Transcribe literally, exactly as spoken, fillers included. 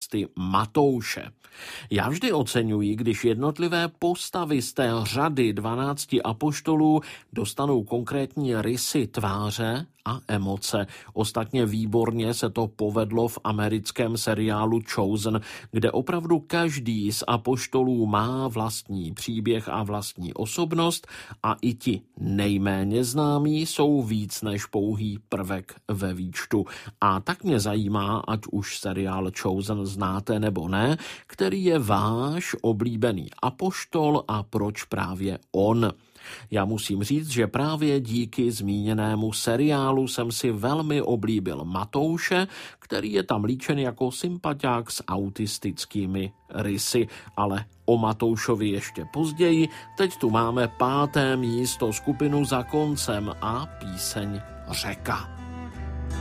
texty Matouše. Já vždy oceňuji, když jednotlivé postavy z té řady dvanácti apoštolů dostanou konkrétní rysy tváře a emoce. Ostatně výborně se to povedlo v americkém seriálu Chosen, kde opravdu každý z apoštolů má vlastní příběh a vlastní osobnost a i ti nejméně známí jsou víc než pouhý prvek ve výčtu. A tak mě zajímá, ať už seriál Chosen znáte nebo ne, který je váš oblíbený apoštol a proč právě on. Já musím říct, že právě díky zmíněnému seriálu jsem si velmi oblíbil Matouše, který je tam líčen jako sympatiák s autistickými rysy, ale o Matoušovi ještě později. Teď tu máme páté místo, skupinu Za koncem a píseň Řeka.